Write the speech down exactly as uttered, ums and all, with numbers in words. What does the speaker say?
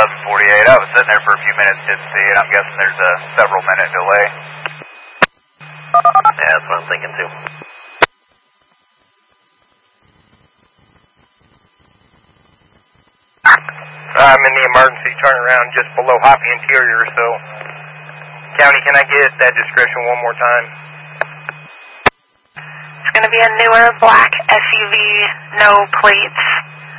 eleven forty-eight. I was sitting there for a few minutes, didn't see it. I'm guessing there's a several minute delay. Yeah, that's what I'm thinking too. I'm in the emergency turnaround just below Hoppy Interior, so County, can I get that description one more time? It's going to be a newer black S U V, no plates.